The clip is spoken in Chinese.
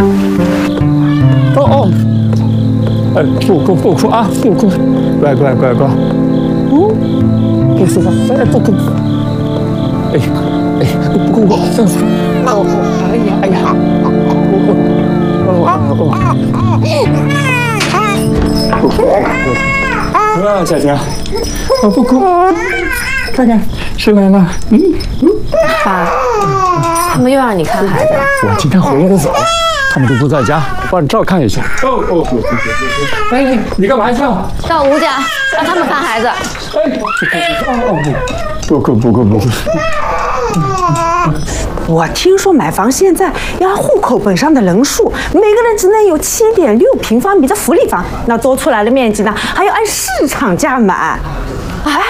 哦，哎，不哭啊，不哭，乖。不说话，哎，不哭。不哭，这样子。哎呀，姐姐，不哭，看看谁来了？ 爸，他们又让你看孩子了。 我今天回来的早，他们都不在家，帮你照看一下。哎，你干嘛去啊？ 到吴家让他们看孩子。 不。 我听说买房现在要按户口本上的人数，每个人只能有7.6平方米的福利房，那多出来的面积呢，还要按市场价买。哎。